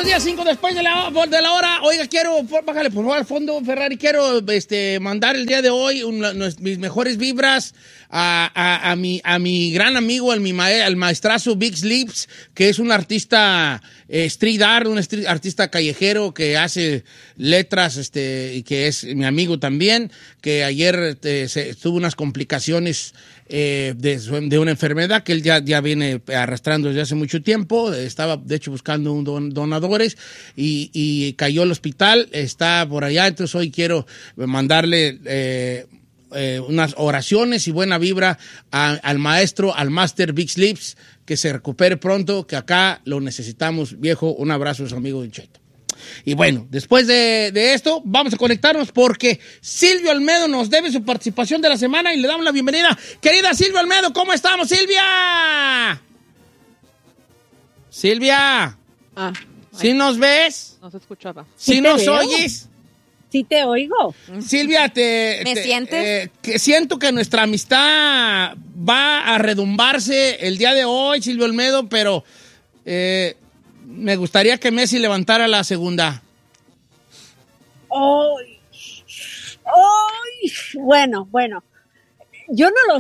los días 5 después de la hora. Oiga, bájale por favor al fondo, Ferrari. Quiero mandar el día de hoy mis mejores vibras a mi gran amigo, al maestrazo Big Sleeps, que es un artista street art, artista callejero que hace letras y que es mi amigo también, que ayer tuvo unas complicaciones de una enfermedad que él ya viene arrastrando desde hace mucho tiempo. Estaba, de hecho, buscando donadores y cayó al hospital. Está por allá, entonces hoy quiero mandarle unas oraciones y buena vibra al Master Big Sleeps, que se recupere pronto, que acá lo necesitamos, viejo. Un abrazo a su amigo Don Cheto. Y bueno, después de esto, vamos a conectarnos porque Silvio Almedo nos debe su participación de la semana y le damos la bienvenida. Querida Silvio Almedo, ¿cómo estamos, Silvia? Silvia. ¿Sí nos ves? No se escuchaba. ¿Sí nos oyes? Sí te oigo. Silvia, ¿Me sientes? Siento que nuestra amistad va a redumbarse el día de hoy, Silvio Almedo, pero me gustaría que Messi levantara la segunda. ¡Ay! Bueno. Yo no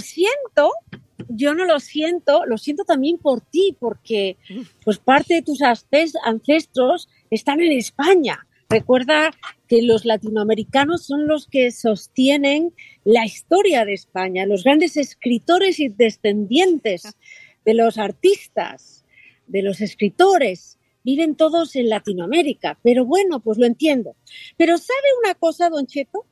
lo siento también por ti, porque pues parte de tus ancestros están en España. Recuerda que los latinoamericanos son los que sostienen la historia de España, los grandes escritores y descendientes de los artistas, de los escritores, viven todos en Latinoamérica. Pero bueno, pues lo entiendo. Pero ¿sabe una cosa, Don Cheto?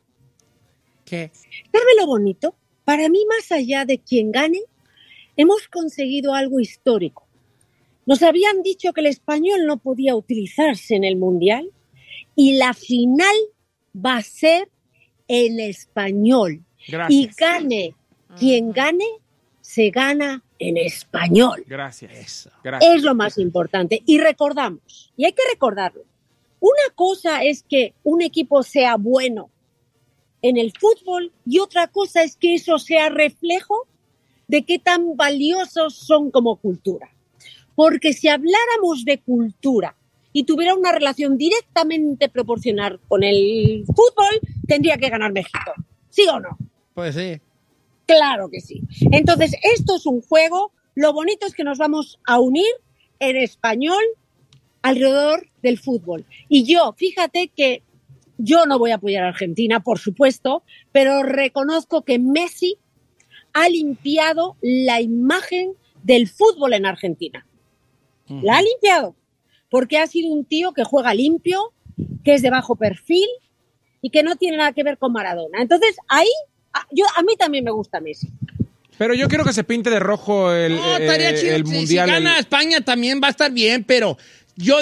¿Qué? ¿Sabe lo bonito? Para mí, más allá de quien gane, hemos conseguido algo histórico. Nos habían dicho que el español no podía utilizarse en el Mundial y la final va a ser en español. Gracias. Y gane quien gane, se gana en español. Gracias. Es lo más importante. Y recordamos, y hay que recordarlo, una cosa es que un equipo sea bueno en el fútbol y otra cosa es que eso sea reflejo de qué tan valiosos son como cultura. Porque si habláramos de cultura y tuviera una relación directamente proporcional con el fútbol, tendría que ganar México. ¿Sí o no? Pues sí. Claro que sí. Entonces, esto es un juego. Lo bonito es que nos vamos a unir en español alrededor del fútbol. Y yo, fíjate que yo no voy a apoyar a Argentina, por supuesto, pero reconozco que Messi ha limpiado la imagen del fútbol en Argentina. La ha limpiado, porque ha sido un tío que juega limpio, que es de bajo perfil y que no tiene nada que ver con Maradona. Entonces, ahí, a mí también me gusta Messi. Pero yo quiero que se pinte de rojo estaría chido. el Mundial. Si gana España también va a estar bien, pero yo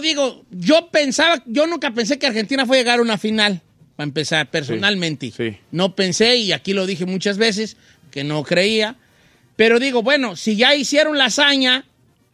nunca pensé que Argentina fuera a llegar a una final, para empezar, personalmente. Sí. No pensé, y aquí lo dije muchas veces, que no creía. Pero digo, bueno, si ya hicieron la hazaña,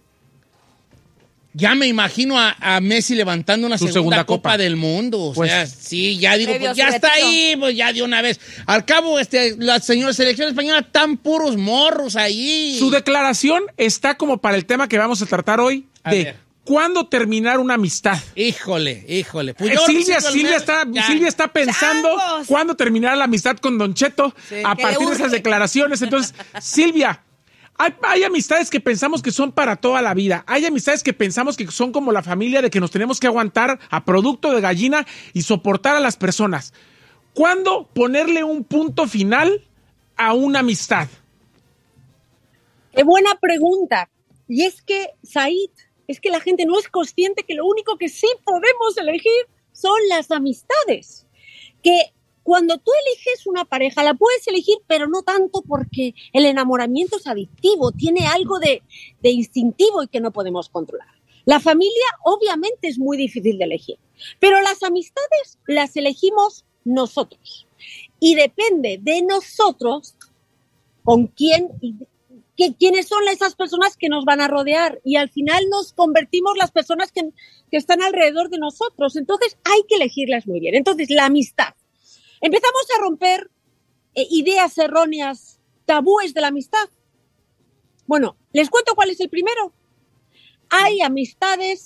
ya me imagino a Messi levantando una segunda Copa del Mundo. O sea, sí, ya digo, pues ya está ahí, pues ya de una vez. Al cabo, la selección española están puros morros ahí. Su declaración está como para el tema que vamos a tratar hoy, ¿cuándo terminar una amistad? Híjole. Pues Silvia está pensando cuándo terminar la amistad con Don Cheto a partir de esas declaraciones. Entonces, Silvia, hay amistades que pensamos que son para toda la vida. Hay amistades que pensamos que son como la familia, de que nos tenemos que aguantar a producto de gallina y soportar a las personas. ¿Cuándo ponerle un punto final a una amistad? Qué buena pregunta. Y es que, Said, es que la gente no es consciente que lo único que sí podemos elegir son las amistades. Que cuando tú eliges una pareja, la puedes elegir, pero no tanto porque el enamoramiento es adictivo, tiene algo de instintivo y que no podemos controlar. La familia, obviamente, es muy difícil de elegir, pero las amistades las elegimos nosotros. Y depende de nosotros con quién quiénes son esas personas que nos van a rodear, y al final nos convertimos las personas que están alrededor de nosotros. Entonces hay que elegirlas muy bien. Entonces, la amistad. Empezamos a romper ideas erróneas, tabúes de la amistad. Bueno, les cuento cuál es el primero. Hay amistades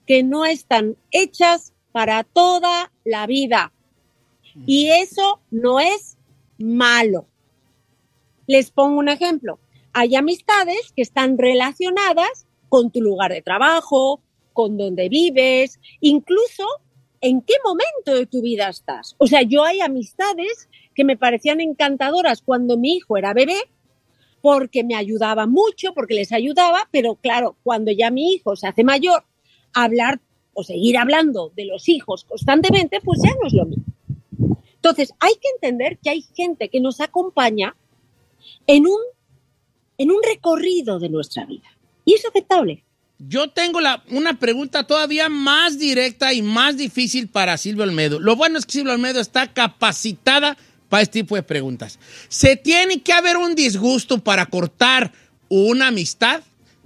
que no están hechas para toda la vida. Y eso no es malo. Les pongo un ejemplo. Hay amistades que están relacionadas con tu lugar de trabajo, con donde vives, incluso en qué momento de tu vida estás. O sea, yo hay amistades que me parecían encantadoras cuando mi hijo era bebé, porque me ayudaba mucho, porque les ayudaba, pero claro, cuando ya mi hijo se hace mayor, hablar o seguir hablando de los hijos constantemente, pues ya no es lo mismo. Entonces, hay que entender que hay gente que nos acompaña en un recorrido de nuestra vida. Y es aceptable. Yo tengo una pregunta todavía más directa y más difícil para Silvia Olmedo. Lo bueno es que Silvia Olmedo está capacitada para este tipo de preguntas. ¿Se tiene que haber un disgusto para cortar una amistad?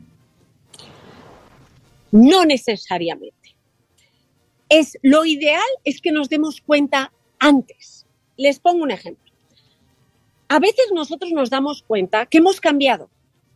No necesariamente. Lo ideal es que nos demos cuenta antes. Les pongo un ejemplo. A veces nosotros nos damos cuenta que hemos cambiado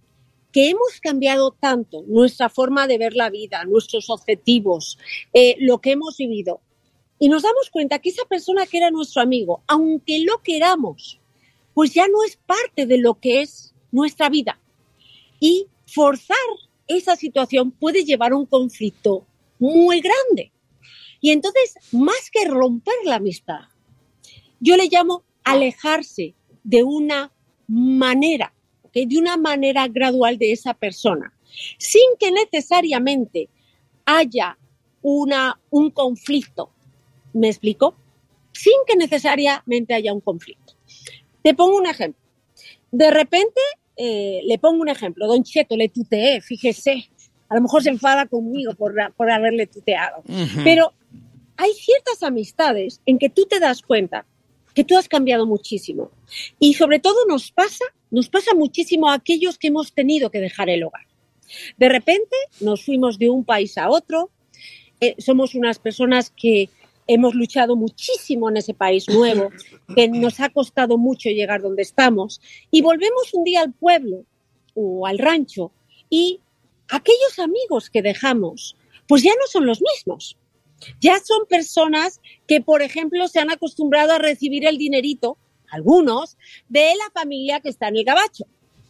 tanto nuestra forma de ver la vida, nuestros objetivos, lo que hemos vivido. Y nos damos cuenta que esa persona que era nuestro amigo, aunque lo queramos, pues ya no es parte de lo que es nuestra vida. Y forzar esa situación puede llevar a un conflicto muy grande. Y entonces, más que romper la amistad, yo le llamo alejarse de una manera, ¿okay? De una manera gradual de esa persona, sin que necesariamente haya un conflicto. ¿Me explico? Sin que necesariamente haya un conflicto. Te pongo un ejemplo. De repente, le pongo un ejemplo. Don Cheto, le tuteé, fíjese. A lo mejor se enfada conmigo por haberle tuteado. Uh-huh. Pero hay ciertas amistades en que tú te das cuenta que tú has cambiado muchísimo. Y sobre todo nos pasa muchísimo a aquellos que hemos tenido que dejar el hogar. De repente nos fuimos de un país a otro. Somos unas personas que hemos luchado muchísimo en ese país nuevo, que nos ha costado mucho llegar donde estamos, y volvemos un día al pueblo o al rancho y aquellos amigos que dejamos, pues ya no son los mismos. Ya son personas que, por ejemplo, se han acostumbrado a recibir el dinerito, algunos, de la familia que está en el gabacho.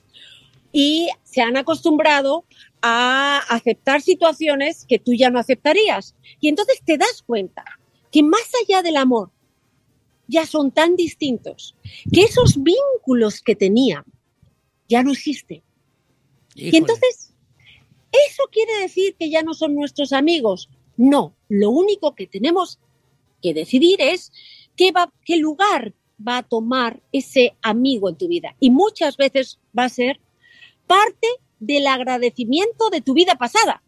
Y se han acostumbrado a aceptar situaciones que tú ya no aceptarías. Y entonces te das cuenta que más allá del amor, ya son tan distintos, que esos vínculos que tenían ya no existen. Híjole. Y entonces, ¿eso quiere decir que ya no son nuestros amigos? No, lo único que tenemos que decidir es qué lugar va a tomar ese amigo en tu vida. Y muchas veces va a ser parte del agradecimiento de tu vida pasada.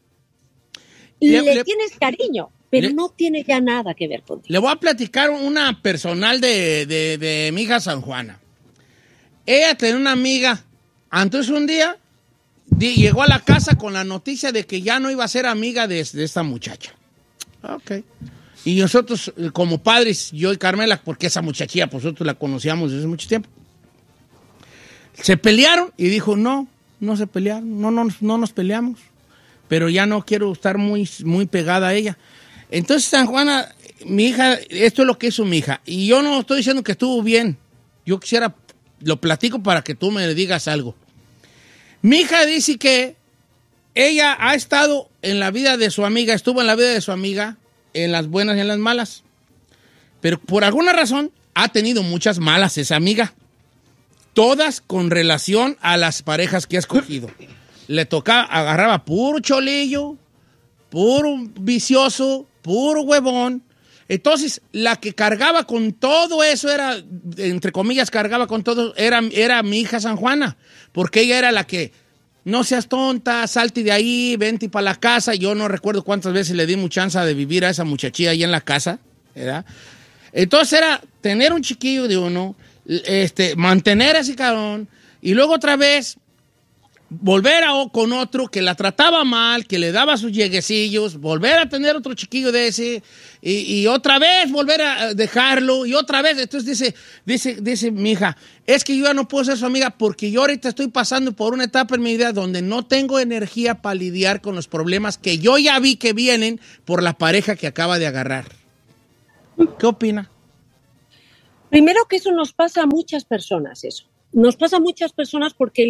Le tienes cariño, pero no tiene ya nada que ver contigo. Le voy a platicar una personal de mi hija San Juana. Ella tenía una amiga. Entonces un día llegó a la casa con la noticia de que ya no iba a ser amiga de esta muchacha. Ok. Y nosotros, como padres, yo y Carmela, porque esa muchachilla, pues nosotros la conocíamos desde mucho tiempo, se pelearon y dijo, no se pelearon, no nos peleamos, pero ya no quiero estar muy, muy pegada a ella. Entonces, San Juana, mi hija, esto es lo que hizo mi hija. Y yo no estoy diciendo que estuvo bien. Yo quisiera, lo platico para que tú me digas algo. Mi hija dice que ella ha estado en la vida de su amiga, estuvo en la vida de su amiga, en las buenas y en las malas. Pero por alguna razón ha tenido muchas malas esa amiga. Todas con relación a las parejas que ha escogido. Le tocaba, agarraba puro cholillo, puro vicioso, puro huevón. Entonces, la que cargaba con todo eso era, entre comillas, cargaba con todo, era mi hija San Juana. Porque ella era la que, no seas tonta, salte de ahí, vente para la casa. Yo no recuerdo cuántas veces le di mucha chance de vivir a esa muchachilla ahí en la casa, ¿verdad? Entonces era tener un chiquillo de uno, mantener a ese cabrón, y luego otra vez volver con otro que la trataba mal, que le daba sus lleguecillos, volver a tener otro chiquillo de ese y otra vez volver a dejarlo y otra vez. Entonces dice mi hija, es que yo ya no puedo ser su amiga porque yo ahorita estoy pasando por una etapa en mi vida donde no tengo energía para lidiar con los problemas que yo ya vi que vienen por la pareja que acaba de agarrar. ¿Qué opina? Primero que eso nos pasa a muchas personas, eso. Nos pasa a muchas personas porque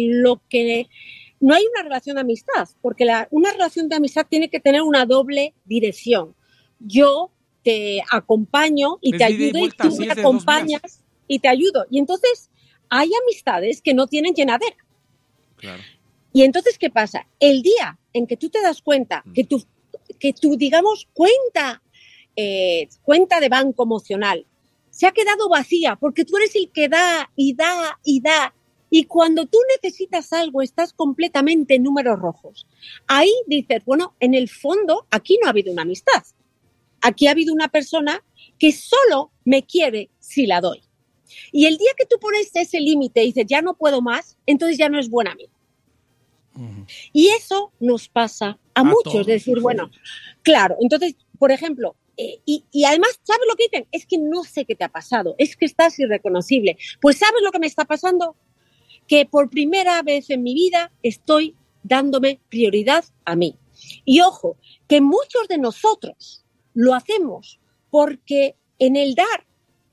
no hay una relación de amistad, porque una relación de amistad tiene que tener una doble dirección. Yo te acompaño y te ayudo y tú me acompañas y te ayudo. Y entonces hay amistades que no tienen llenadera. Claro. Y entonces, ¿qué pasa? El día en que tú te das cuenta que tu digamos, cuenta de banco emocional se ha quedado vacía porque tú eres el que da y da y da. Y cuando tú necesitas algo, estás completamente en números rojos. Ahí dices, bueno, en el fondo, aquí no ha habido una amistad. Aquí ha habido una persona que solo me quiere si la doy. Y el día que tú pones ese límite y dices, ya no puedo más, entonces ya no es buen amigo. Uh-huh. Y eso nos pasa a muchos. Todos. Decir, bueno, claro, entonces, por ejemplo, y además, ¿sabes lo que dicen? Es que no sé qué te ha pasado, es que estás irreconocible. Pues ¿sabes lo que me está pasando? Que por primera vez en mi vida estoy dándome prioridad a mí. Y ojo, que muchos de nosotros lo hacemos porque en el dar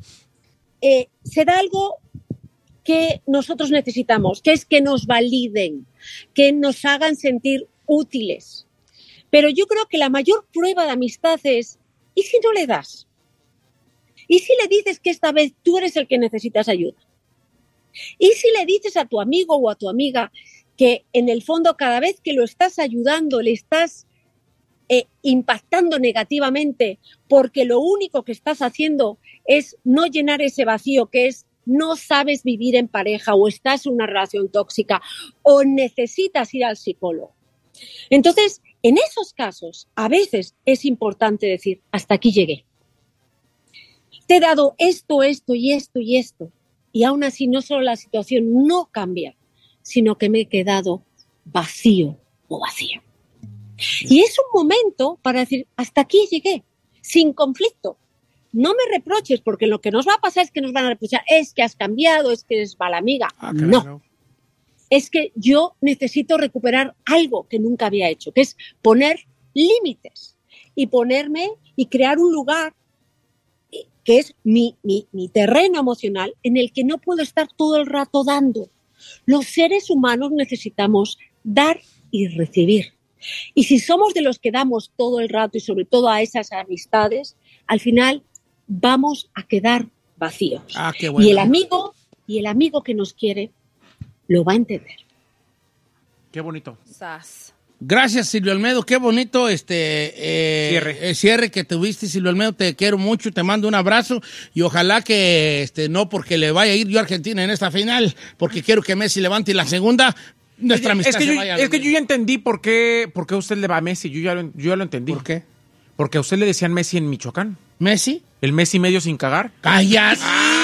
se da algo que nosotros necesitamos, que es que nos validen, que nos hagan sentir útiles. Pero yo creo que la mayor prueba de amistad es, ¿y si no le das? ¿Y si le dices que esta vez tú eres el que necesitas ayuda? ¿Y si le dices a tu amigo o a tu amiga que en el fondo cada vez que lo estás ayudando le estás impactando negativamente porque lo único que estás haciendo es no llenar ese vacío que es no sabes vivir en pareja o estás en una relación tóxica o necesitas ir al psicólogo? Entonces, en esos casos, a veces es importante decir, hasta aquí llegué. Te he dado esto, esto y esto y esto. Y aún así, no solo la situación no cambia, sino que me he quedado vacío o vacía. Y es un momento para decir, hasta aquí llegué, sin conflicto. No me reproches, porque lo que nos va a pasar es que nos van a reprochar, es que has cambiado, es que eres mala amiga. No. Es que yo necesito recuperar algo que nunca había hecho, que es poner límites y ponerme y crear un lugar que es mi terreno emocional en el que no puedo estar todo el rato dando. Los seres humanos necesitamos dar y recibir. Y si somos de los que damos todo el rato y sobre todo a esas amistades, al final vamos a quedar vacíos. Qué bueno. Y el amigo que nos quiere lo va a entender. Qué bonito. Gracias, Silvio Olmedo. Qué bonito cierre que tuviste, Silvio Olmedo. Te quiero mucho, te mando un abrazo y ojalá que no porque le vaya a ir yo a Argentina en esta final, porque quiero que Messi levante la segunda, nuestra amistad se vaya. Es que yo ya entendí por qué a usted le va a Messi. Yo ya lo entendí. ¿Por qué? Porque a usted le decían Messi en Michoacán. ¿Messi? El Messi medio sin cagar. ¡Callas!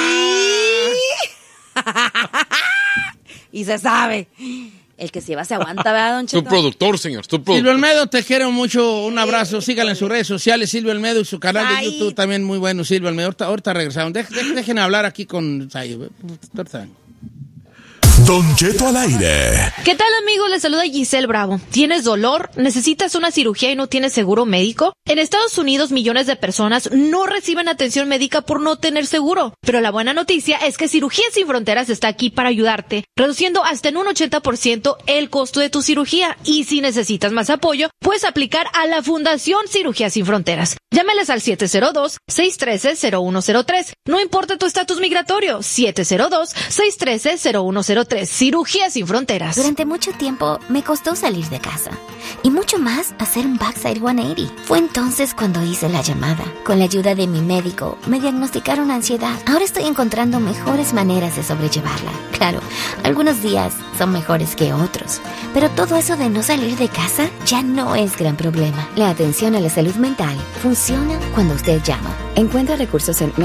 Y se sabe. El que se lleva se aguanta, ¿verdad, don Cheto? Tu productor, señor, tu productor. Silvio Olmedo, te quiero mucho. Un abrazo. Síganle en sus redes sociales, Silvio Olmedo, y su canal de YouTube también muy bueno, Silvio Olmedo. Ahorita regresaron. Dejen hablar aquí con Sayo. Don Cheto al aire. ¿Qué tal, amigos? Les saluda Giselle Bravo. ¿Tienes dolor? ¿Necesitas una cirugía y no tienes seguro médico? En Estados Unidos, millones de personas no reciben atención médica por no tener seguro. Pero la buena noticia es que Cirugías Sin Fronteras está aquí para ayudarte, reduciendo hasta en un 80% el costo de tu cirugía. Y si necesitas más apoyo, puedes aplicar a la Fundación Cirugías Sin Fronteras. Llámales al 702-613-0103. No importa tu estatus migratorio, 702-613-0103. Cirugías Sin Fronteras. Durante mucho tiempo me costó salir de casa y mucho más hacer un backside 180. Fue entonces cuando hice la llamada. Con la ayuda de mi médico me diagnosticaron ansiedad. Ahora estoy encontrando mejores maneras de sobrellevarla. Claro, algunos días son mejores que otros, pero todo eso de no salir de casa ya no es gran problema. La atención a la salud mental funciona funciona cuando usted llama. Encuentra recursos en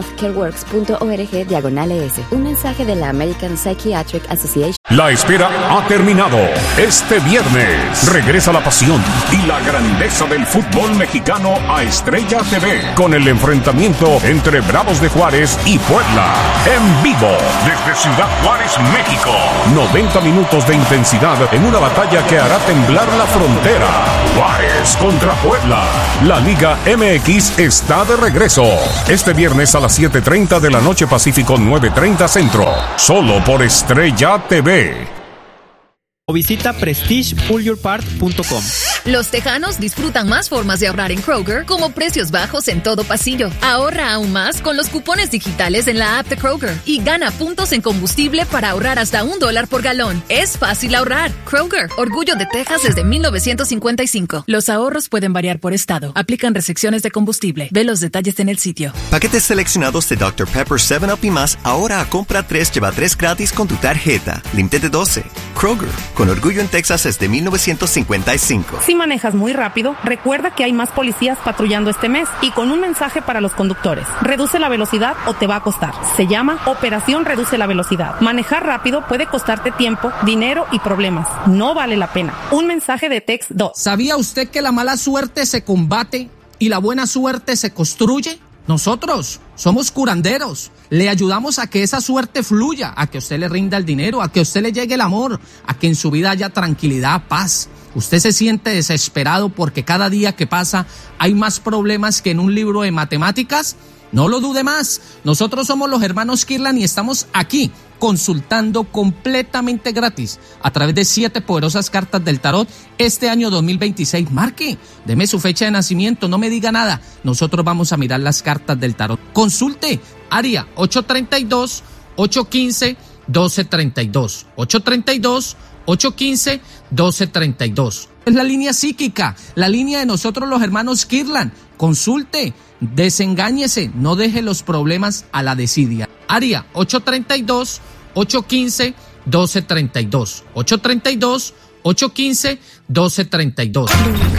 mentalhealthcareworks.org/ES. Un mensaje de la American Psychiatric Association. La espera ha terminado. Este viernes regresa la pasión y la grandeza del fútbol mexicano a Estrella TV con el enfrentamiento entre Bravos de Juárez y Puebla. En vivo desde Ciudad Juárez, México. 90 minutos de intensidad en una batalla que hará temblar la frontera. Juárez contra Puebla. La Liga MX está de regreso. Este viernes a las 7:30 de la noche Pacífico, 9:30 Centro. Solo por Estrella TV. O visita prestigepullyourpart.com. Los tejanos disfrutan más formas de ahorrar en Kroger, como precios bajos en todo pasillo. Ahorra aún más con los cupones digitales en la app de Kroger y gana puntos en combustible para ahorrar hasta $1 por galón. Es fácil ahorrar. Kroger, orgullo de Texas desde 1955. Los ahorros pueden variar por estado. Aplican restricciones de combustible. Ve los detalles en el sitio. Paquetes seleccionados de Dr. Pepper 7-Up y más, ahora a compra 3 lleva 3 gratis con tu tarjeta. Límite de 12. Kroger, con orgullo en Texas desde 1955. Si manejas muy rápido, recuerda que hay más policías patrullando este mes y con un mensaje para los conductores. Reduce la velocidad o te va a costar. Se llama Operación Reduce la Velocidad. Manejar rápido puede costarte tiempo, dinero y problemas. No vale la pena. Un mensaje de Text 2. ¿Sabía usted que la mala suerte se combate y la buena suerte se construye? Nosotros somos curanderos. Le ayudamos a que esa suerte fluya, a que usted le rinda el dinero, a que usted le llegue el amor, a que en su vida haya tranquilidad, paz. Usted se siente desesperado porque cada día que pasa hay más problemas que en un libro de matemáticas. No lo dude más. Nosotros somos los hermanos Kirlan y estamos aquí consultando completamente gratis a través de 7 poderosas cartas del tarot este año 2026. Marque, deme su fecha de nacimiento, no me diga nada. Nosotros vamos a mirar las cartas del tarot. Consulte área 832-815-1232. 832-815-1232. Es la línea psíquica, la línea de nosotros los hermanos Kirlan. Consulte, desengáñese, no deje los problemas a la desidia. Área 832-815-1232. 832-815-1232.